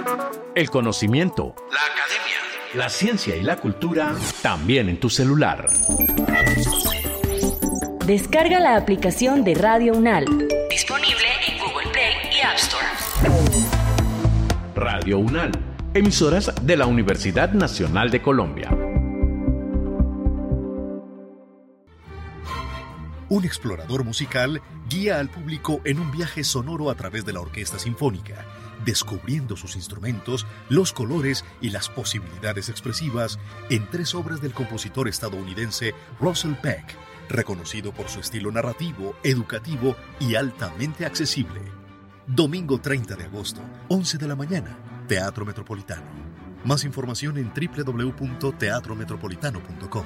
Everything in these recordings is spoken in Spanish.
El conocimiento, la academia, la ciencia y la cultura también en tu celular. Descarga la aplicación de Radio UNAL. Disponible en Google Play y App Store. Radio UNAL, emisoras de la Universidad Nacional de Colombia. Un explorador musical guía al público en un viaje sonoro a través de la orquesta sinfónica, descubriendo sus instrumentos, los colores y las posibilidades expresivas en 3 obras del compositor estadounidense Russell Peck, reconocido por su estilo narrativo, educativo y altamente accesible. Domingo 30 de agosto, 11 de la mañana, Teatro Metropolitano. Más información en www.teatrometropolitano.com.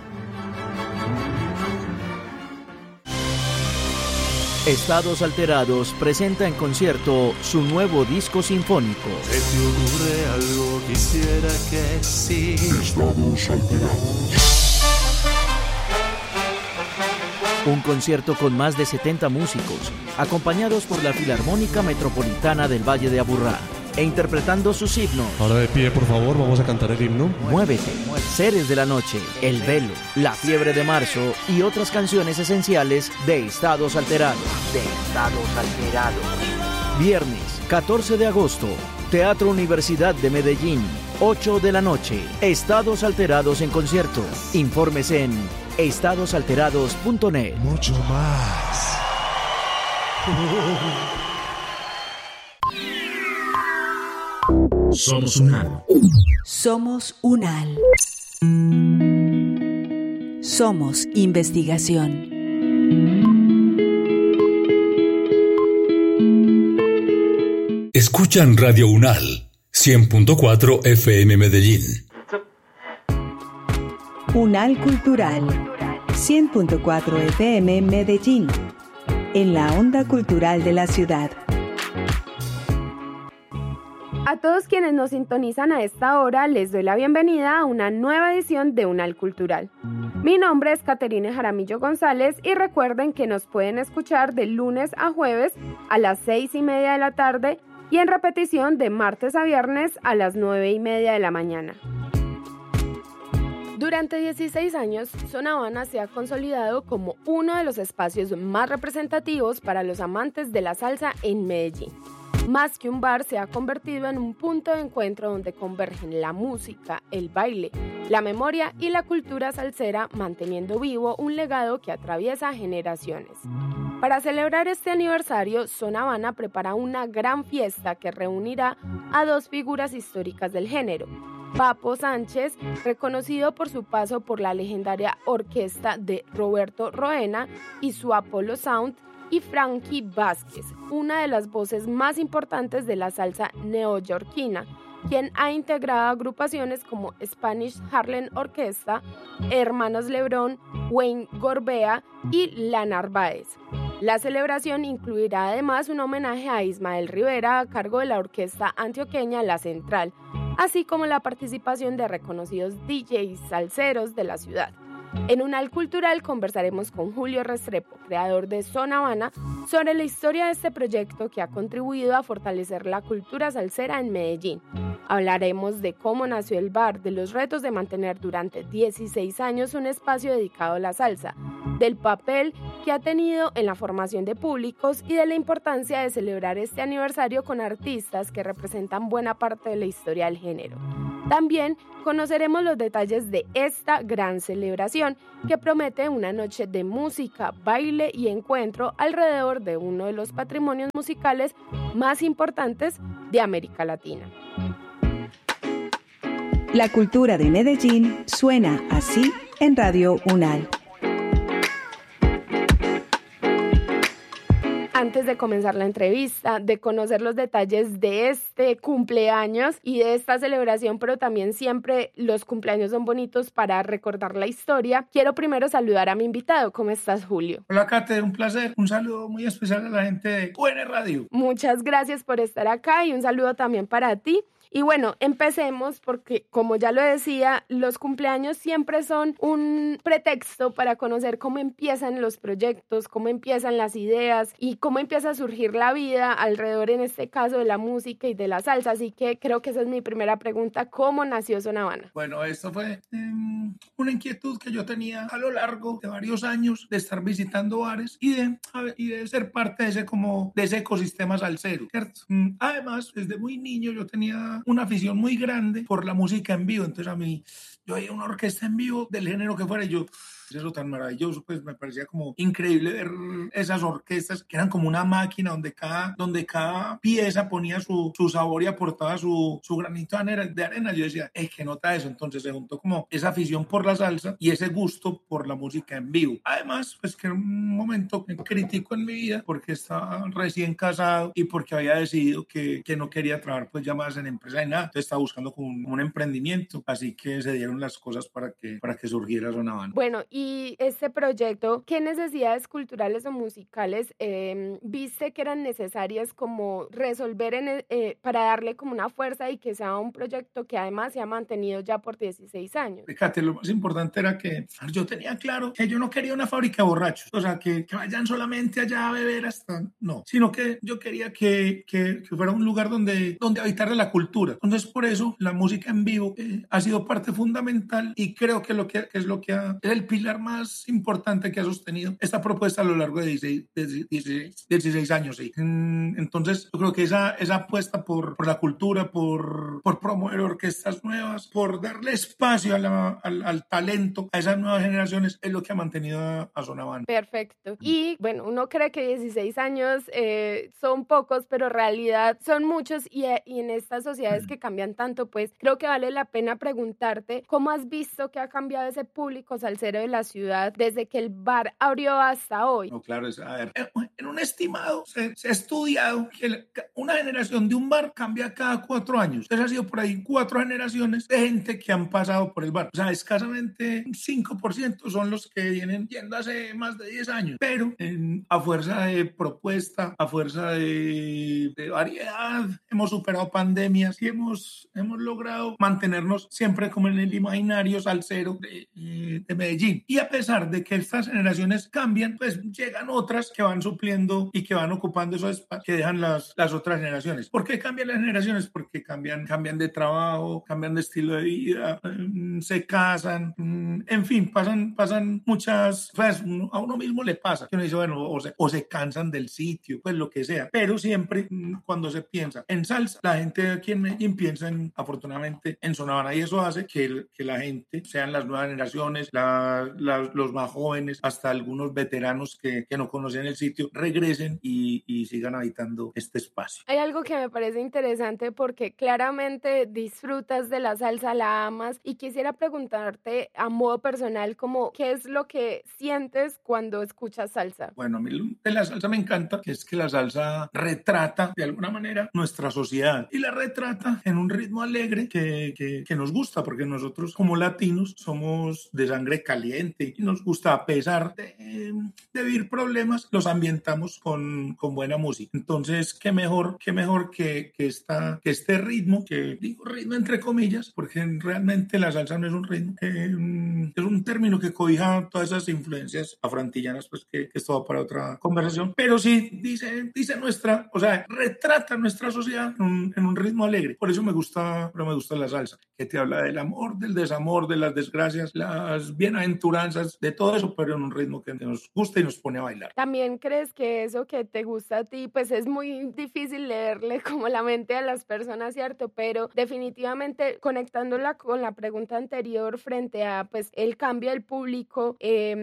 Estados Alterados presenta en concierto su nuevo disco sinfónico. ¿Se te ocurre algo? Quisiera que sí. Estados Alterados. Un concierto con más de 70 músicos, acompañados por la Filarmónica Metropolitana del Valle de Aburrá, e interpretando sus himnos. Ahora de pie, por favor, vamos a cantar el himno. Muévete, Seres de la Noche, El Velo, La Fiebre de Marzo y otras canciones esenciales de Estados Alterados. Viernes, 14 de agosto, Teatro Universidad de Medellín, 8 de la noche. Estados Alterados en concierto. Informes en estadosalterados.net. Mucho más. Somos UNAL. Somos UNAL. Somos investigación. Escuchan Radio UNAL, 100.4 FM Medellín. UNAL Cultural, 100.4 FM Medellín, en la onda cultural de la ciudad. A todos quienes nos sintonizan a esta hora, les doy la bienvenida a una nueva edición de UNAL Cultural. Mi nombre es Caterine Jaramillo González y recuerden que nos pueden escuchar de lunes a jueves a las 6:30 de la tarde y en repetición de martes a viernes a las 9:30 de la mañana. Durante 16 años, Zona Habana se ha consolidado como uno de los espacios más representativos para los amantes de la salsa en Medellín. Más que un bar, se ha convertido en un punto de encuentro donde convergen la música, el baile, la memoria y la cultura salsera, manteniendo vivo un legado que atraviesa generaciones. Para celebrar este aniversario, Zona Habana prepara una gran fiesta que reunirá a 2 figuras históricas del género. Papo Sánchez, reconocido por su paso por la legendaria orquesta de Roberto Roena y su Apollo Sound, y Frankie Vázquez, una de las voces más importantes de la salsa neoyorquina, quien ha integrado agrupaciones como Spanish Harlem Orquesta, Hermanos Lebrón, Wayne Gorbea y La Narváez. La celebración incluirá además un homenaje a Ismael Rivera a cargo de la orquesta antioqueña La Central, así como la participación de reconocidos DJs salseros de la ciudad. En UNAL Cultural conversaremos con Julio Restrepo, creador de Zona Habana, sobre la historia de este proyecto que ha contribuido a fortalecer la cultura salsera en Medellín. Hablaremos de cómo nació el bar, de los retos de mantener durante 16 años un espacio dedicado a la salsa, del papel que ha tenido en la formación de públicos y de la importancia de celebrar este aniversario con artistas que representan buena parte de la historia del género. También conoceremos los detalles de esta gran celebración que promete una noche de música, baile y encuentro alrededor de uno de los patrimonios musicales más importantes de América Latina. La cultura de Medellín suena así en Radio UNAL. Antes de comenzar la entrevista, de conocer los detalles de este cumpleaños y de esta celebración, pero también siempre los cumpleaños son bonitos para recordar la historia, quiero primero saludar a mi invitado. ¿Cómo estás, Julio? Hola, Kate, un placer. Un saludo muy especial a la gente de UN Radio. Muchas gracias por estar acá y un saludo también para ti. Y bueno, empecemos porque, como ya lo decía, los cumpleaños siempre son un pretexto para conocer cómo empiezan los proyectos, cómo empiezan las ideas y cómo empieza a surgir la vida alrededor, en este caso, de la música y de la salsa. Así que creo que esa es mi primera pregunta: ¿cómo nació Son Habana? Bueno, esto fue una inquietud que yo tenía a lo largo de varios años de estar visitando bares y de ser parte de ese ecosistema salsero, ¿cierto? Además, desde muy niño yo tenía una afición muy grande por la música en vivo. Entonces yo veía una orquesta en vivo del género que fuera y yo, eso tan maravilloso, pues me parecía como increíble ver esas orquestas que eran como una máquina donde cada pieza ponía su sabor y aportaba su granito de arena. Yo decía, ¿qué nota eso? Entonces se juntó como esa afición por la salsa y ese gusto por la música en vivo. Además, pues que era un momento crítico en mi vida porque estaba recién casado y porque había decidido que no quería trabajar pues ya más en empresa ni nada. Entonces estaba buscando como un emprendimiento, así que se dieron las cosas para que surgiera Son Habana. Bueno, y este proyecto, ¿qué necesidades culturales o musicales viste que eran necesarias como resolver para darle como una fuerza y que sea un proyecto que además se ha mantenido ya por 16 años? Fíjate, lo más importante era que yo tenía claro que yo no quería una fábrica de borrachos, o sea, que vayan solamente allá a beber no, sino que yo quería que fuera un lugar donde habitar la cultura. Entonces, por eso, la música en vivo ha sido parte fundamental y creo que es el pilar más importante que ha sostenido esta propuesta a lo largo de 16 años. Sí. Entonces, yo creo que esa apuesta por la cultura, por promover orquestas nuevas, por darle espacio al talento, a esas nuevas generaciones, es lo que ha mantenido a Son Habana. Perfecto. Y bueno, uno cree que 16 años son pocos, pero en realidad son muchos y en estas sociedades que cambian tanto, pues creo que vale la pena preguntarte cómo has visto que ha cambiado ese público salsero de la ciudad desde que el bar abrió hasta hoy. No, claro, a ver, en un estimado se ha estudiado que una generación de un bar cambia cada 4 años. Entonces ha sido por ahí 4 generaciones de gente que han pasado por el bar. O sea, escasamente un 5% son los que vienen yendo hace más de 10 años. Pero a fuerza de propuesta, a fuerza de variedad, hemos superado pandemias y hemos logrado mantenernos siempre como en el imaginario salsero de Medellín. Y a pesar de que estas generaciones cambian, pues llegan otras que van supliendo y que van ocupando esos espacios que dejan las otras generaciones. ¿Por qué cambian las generaciones? Porque cambian de trabajo, cambian de estilo de vida, se casan, en fin, pasan muchas, pues a uno mismo le pasa, que uno dice, bueno, o se cansan del sitio, pues lo que sea, pero siempre cuando se piensa en salsa, la gente aquí en Medellín piensa afortunadamente en Son Habana y eso hace que la gente, sean las nuevas generaciones, los más jóvenes, hasta algunos veteranos que no conocen el sitio, regresen y sigan habitando este espacio. Hay algo que me parece interesante porque claramente disfrutas de la salsa, la amas, y quisiera preguntarte a modo personal como ¿qué es lo que sientes cuando escuchas salsa? Bueno, a mí de la salsa me encanta, que es que la salsa retrata de alguna manera nuestra sociedad y la retrata en un ritmo alegre que nos gusta, porque nosotros como latinos somos de sangre caliente y nos gusta, a pesar de vivir problemas, los ambientamos con buena música. Entonces, qué mejor que este ritmo, que digo ritmo entre comillas, porque realmente la salsa no es un ritmo, es un término que cobija todas esas influencias afroantillanas, pues que esto va para otra conversación, pero sí dice o sea, retrata nuestra sociedad en un ritmo alegre. Por eso me gusta la salsa, que te habla del amor, del desamor, de las desgracias, las bienaventuranzas, de todo eso, pero en un ritmo que nos gusta y nos pone a bailar. ¿También crees que eso que te gusta a ti, pues es muy difícil leerle como la mente a las personas, ¿cierto? Pero definitivamente conectándola con la pregunta anterior frente a pues el cambio del público,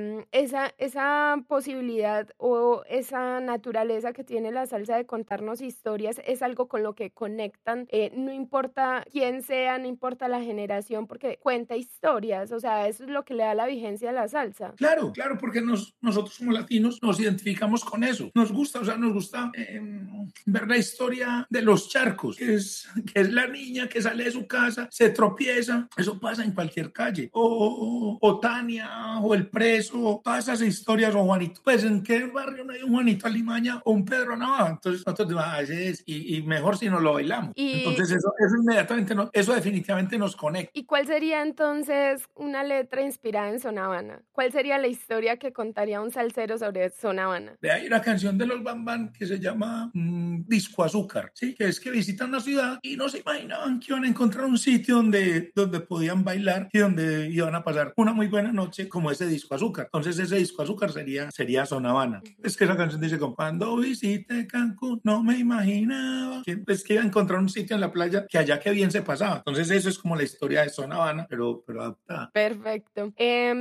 esa posibilidad o esa naturaleza que tiene la salsa de contarnos historias es algo con lo que conectan, no importa quién sea, no importa la generación, porque cuenta historias, o sea, eso es lo que le da la vigencia a la salsa. Claro, porque nosotros como latinos nos identificamos con eso, nos gusta ver la historia de los charcos, que es la niña que sale de su casa, se tropieza, eso pasa en cualquier calle, o Tania, o el preso, todas esas historias, o Juanito, pues en qué barrio no hay un Juanito Alimaña o un Pedro Navaja, entonces nosotros decimos, ese es, y mejor si no lo bailamos. Y Entonces eso inmediatamente, eso definitivamente nos conecta. ¿Y cuál sería entonces una letra inspirada en Son Habana? ¿Cuál sería la historia que contaría un salsero sobre Son Habana? De ahí una canción de los Bam Bam que se llama Disco Azúcar, ¿sí? Que es que visitan una ciudad y no se imaginaban que iban a encontrar un sitio donde podían bailar y donde iban a pasar una muy buena noche como ese Disco Azúcar. Entonces ese Disco Azúcar sería Son Habana. Es que esa canción dice como cuando visité Cancún no me imaginaba que iba a encontrar un sitio en la playa que allá que bien se pasaba. Entonces eso es como la historia de Son Habana, pero adaptada. Perfecto.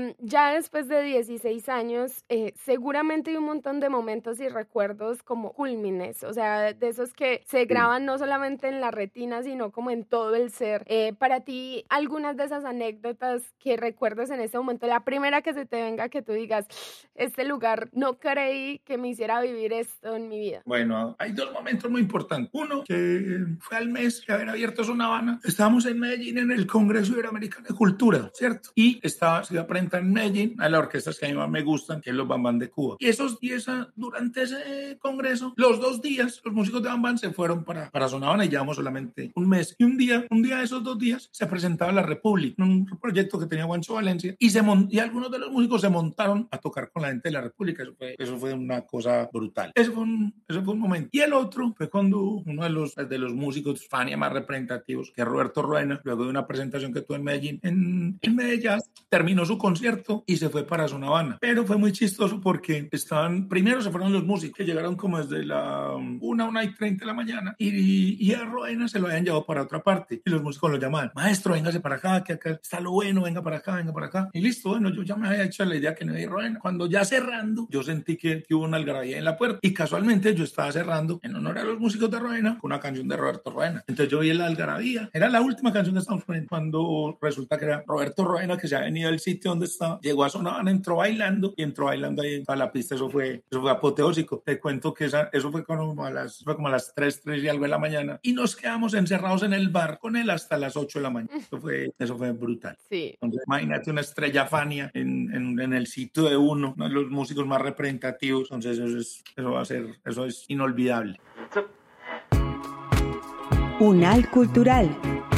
Ya después de 16 años, seguramente hay un montón de momentos y recuerdos como cúlmines, o sea, de esos que se graban no solamente en la retina, sino como en todo el ser. Para ti, algunas de esas anécdotas que recuerdas en este momento, la primera que se te venga, que tú digas, este lugar, no creí que me hiciera vivir esto en mi vida. Bueno, hay dos momentos muy importantes. Uno, que fue al mes de haber abierto Son Habana. Estábamos en Medellín en el Congreso Iberoamericano de Cultura, ¿cierto? Y se iba a presentar en Medellín a las orquestas que a mí más me gustan, que es los Bam Bam de Cuba. Y durante ese congreso, los 2 días, los músicos de Bam Bam se fueron para Son Habana y llevamos solamente un mes. Y un día de esos 2 días se presentaba La República, un proyecto que tenía Juancho Valencia, y algunos de los músicos se montaron a tocar con la gente de La República. Eso fue una cosa brutal. Ese fue un momento. Y el otro fue cuando uno de los músicos Fania más representativos, que es Roberto Roena, luego de una presentación que tuvo en Medellín, en Medellín, terminó su concierto y se fue para Son Habana. Pero fue muy chistoso porque primero se fueron los músicos, que llegaron como desde la 1:30 de la mañana, y a Roena se lo habían llevado para otra parte, y los músicos lo llamaban, maestro, véngase para acá, que acá está lo bueno, venga para acá, y listo. Bueno, yo ya me había hecho la idea que no iba a ir Roena. Cuando ya cerrando, yo sentí que hubo una algarabía en la puerta, y casualmente yo estaba cerrando en honor a los músicos de Roena con una canción de Roberto Roena. Entonces yo vi la algarabía, era la última canción que estábamos poniendo, cuando resulta que era Roberto Roena, que se había venido del sitio donde estaba, llegó a Son Habana, entró bailando ahí en toda la pista. Eso fue apoteósico. Te cuento que eso fue como a las 3 y algo de la mañana, y nos quedamos encerrados en el bar con él hasta las 8 de la mañana. Eso fue brutal. Sí. Entonces, imagínate una estrella Fania en el sitio de uno de los músicos más representativos. Entonces eso es inolvidable. Unal Cultural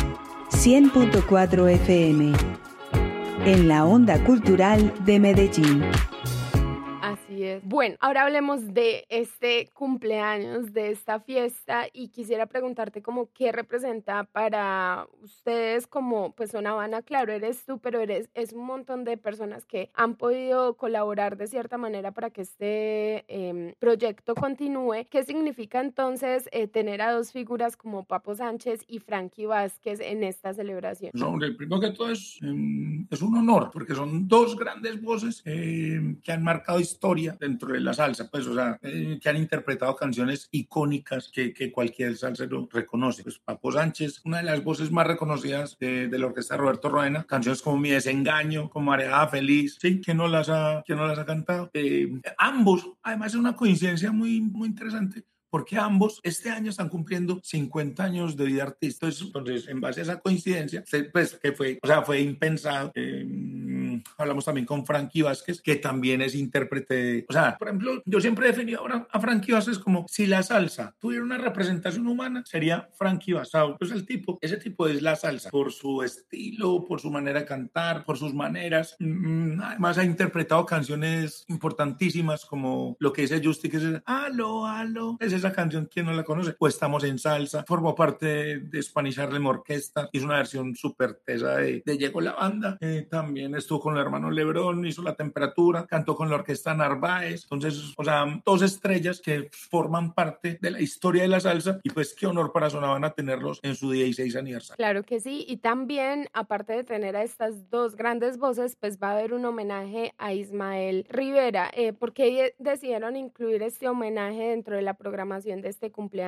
100.4 FM en la onda cultural de Medellín. Así es. Bueno, ahora hablemos de este cumpleaños, de esta fiesta, y quisiera preguntarte como qué representa para ustedes como pues Son Habana. Claro, eres tú, pero es un montón de personas que han podido colaborar de cierta manera para que este proyecto continúe. ¿Qué significa entonces tener a dos figuras como Papo Sánchez y Frankie Vázquez en esta celebración? No, el primero que todo es un honor, porque son dos grandes voces que han marcado historia dentro de la salsa, pues, o sea, que han interpretado canciones icónicas que cualquier salsero reconoce. Pues Papo Sánchez, una de las voces más reconocidas de la orquesta de Roberto Roena, canciones como Mi Desengaño, como Mareada Feliz, ¿sí? ¿Quién no las ha cantado? Ambos, además es una coincidencia muy, muy interesante, porque ambos este año están cumpliendo 50 años de vida artística. Entonces, en base a esa coincidencia, pues que fue impensado. Hablamos también con Frankie Vázquez, que también es intérprete. O sea, por ejemplo, yo siempre he definido ahora a Frankie Vázquez como si la salsa tuviera una representación humana, sería Frankie Vázquez. Pues ese tipo es la salsa, por su estilo, por su manera de cantar, por sus maneras. Además ha interpretado canciones importantísimas como lo que dice Justi, que es el Aló, aló. Es esa canción, ¿quién no la conoce? O Estamos en Salsa. Formó parte de Spanish Harlem Orquesta. Hizo una versión súper tesa de Llegó la Banda. También estuvo con el hermano Lebrón, hizo La Temperatura, cantó con la orquesta Narváez. Entonces, o sea, dos estrellas que forman parte de la historia de la salsa, y pues qué honor para Son Habana tenerlos en su 16 aniversario. Claro que sí, y también, aparte de tener a estas dos grandes voces, pues va a haber un homenaje a Ismael Rivera. ¿Por qué decidieron incluir este homenaje dentro de la programación de este cumpleaños?